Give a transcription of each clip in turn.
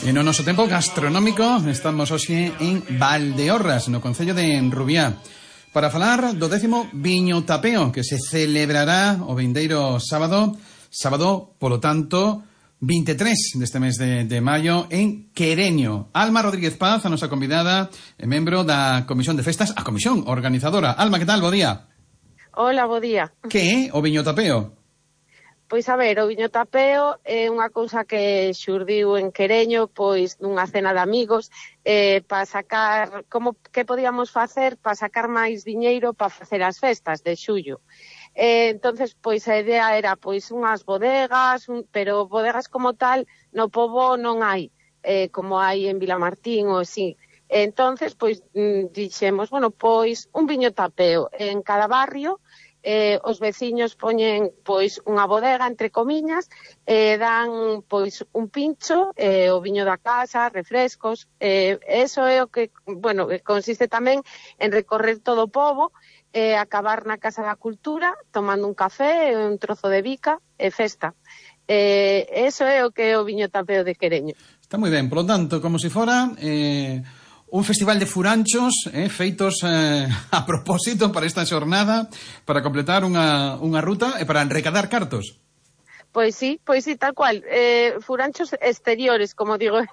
E no noso tempo gastronómico estamos hoxe en Valdeorras, no concello de Rubiá, para falar do 10º Viño Tapeo, que se celebrará o vindeiro sábado, polo tanto, 23 deste mes de maio, en Quereño. Alma Rodríguez Paz, a nosa convidada, e membro da Comisión de Festas, a comisión organizadora. Alma, que tal? Bo día. Hola, bo día. Que é o Viño Tapeo? Pois a ver, o Viño Tapeo é unha cousa que xurdiu en Quereño, pois nunha cena de amigos, para sacar, que podíamos facer para sacar máis diñeiro para facer as festas de xullo. Entonces, pois a idea era pois unhas bodegas, pero bodegas como tal no pobo non hai, como hai en Vilamartín ou así. Entonces, pois dixemos, bueno, pois un Viño Tapeo en cada barrio. Os veciños poñen pois unha bodega entre comiñas, dan pois un pincho, o viño da casa, refrescos, eso é o que, bueno, consiste tamén en recorrer todo o pobo, acabar na Casa da Cultura tomando un café, un trozo de bica e festa. Eso é o que é o Viño Tapeo de Quereño. Está moi ben, polo tanto, como se fora un festival de furanchos feitos a propósito para esta xornada, para completar unha ruta e para recadar cartos. Pois sí, tal cual. Furanchos exteriores, como digo.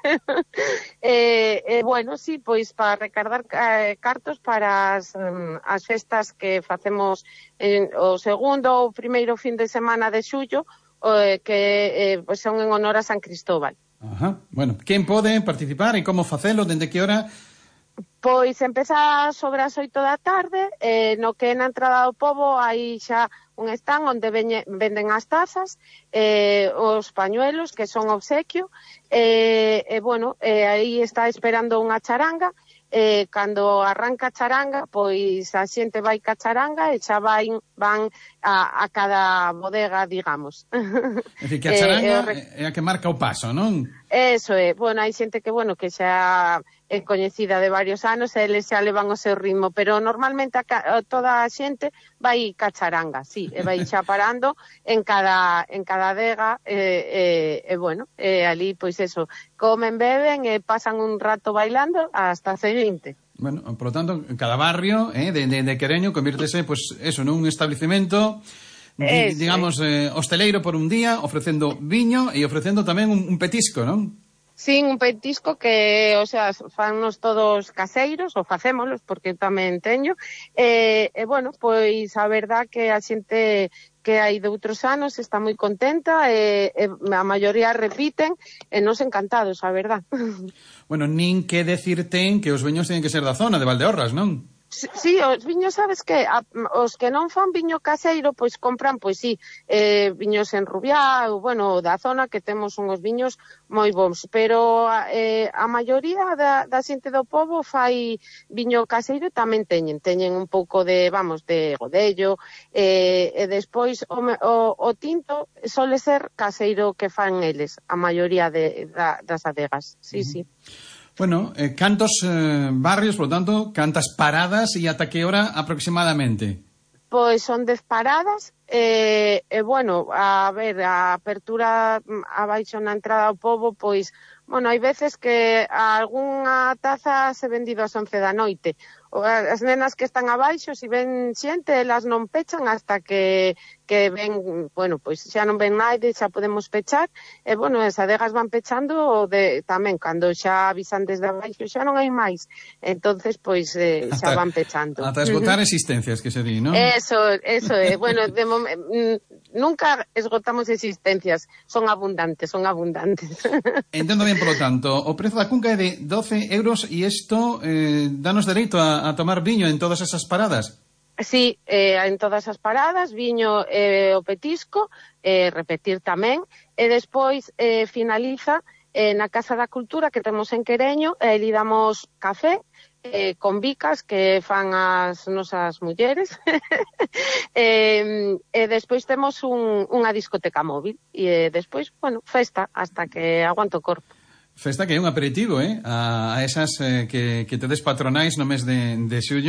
Bueno, sí, pois para recargar cartos para as festas que facemos o segundo ou primeiro fin de semana de xullo, que pois son en honor a San Cristóbal. Ajá. Bueno, quen pode participar e como facelo, dende que hora? Pois empeza sobre as 8 da tarde, no que na entrada do pobo hai xa un stand onde venden as tazas, os pañuelos, que son obsequio, bueno, aí está esperando unha charanga, cando arranca a charanga, pois a xente vai ca charanga e xa van a cada bodega, digamos. É dicir, que a charanga é a que marca o paso, non? Eso é, bueno, hai xente que, bueno, que xa é coñecida de varios anos e eles xa levan o seu ritmo, pero normalmente toda a xente vai ca charanga, sí, e vai xa parando en cada adega, bueno, ali, pois eso, comen, beben e pasan un rato bailando hasta a seguinte. Bueno, por lo tanto, cada barrio de Quereño convírtese, pues eso, nun establecemento, digamos, hosteleiro por un día, ofrecendo viño e ofrecendo tamén un petisco, non? Sí, un petisco que, o sea, fannos todos caseiros, ou facémolos, porque tamén teño, bueno, pois a verdad que a xente que hai de outros anos está moi contenta, a maioría repiten, e nos encantados, a verdad. Bueno, nin que decir ten que os viños teñen que ser da zona de Valdeorras, non? Sí, os viños, sabes que os que non fan viño caseiro, pois compran, pois sí, viños en Rubiá, ou, bueno, da zona, que temos unhos viños moi bons, pero a maioría da xente do pobo fai viño caseiro, tamén teñen un pouco de, vamos, de godello, e despois o tinto sole ser caseiro que fan eles, a maioría das adegas, sí, sí. Bueno, cantos barrios, por lo tanto, cantas paradas e ata que hora aproximadamente? Pois son 10 paradas, bueno, a ver, a apertura abaixo na entrada ao pobo, pois, bueno, hai veces que algunha taza se vendido ás 11 da noite. As nenas que están abaixo, se ven xente, elas non pechan hasta que ven, bueno, pois xa non ven naide, xa podemos pechar, e, bueno, as adegas van pechando tamén, cando xa avisan desde abaixo, xa non hai máis, entonces, pois, xa van pechando. Ata esgotar existencias, que se di, non? Eso é, bueno, nunca esgotamos existencias, son abundantes. Entendo ben, polo tanto, o prezo da cunca é de 12 euros e isto danos dereito a tomar viño en todas esas paradas? Sí, en todas as paradas, viño o petisco, repetir tamén, e despois finaliza na Casa da Cultura que temos en Quereño, e li damos café, con bicas que fan as nosas mulleres, e despois temos unha discoteca móvil, e despois, bueno, festa, hasta que aguanto o corpo. Festa que é un aperitivo, a esas que tedes patronais no mes de xullo.